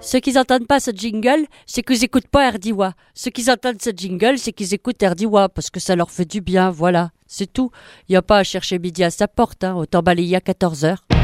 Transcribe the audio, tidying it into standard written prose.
Ceux qui n'entendent pas ce jingle, c'est qu'ils n'écoutent pas RDWA. Ceux qui entendent ce jingle, c'est qu'ils écoutent RDWA parce que ça leur fait du bien, voilà. C'est tout. Il n'y a pas à chercher midi à sa porte, hein. Autant balayer à 14h.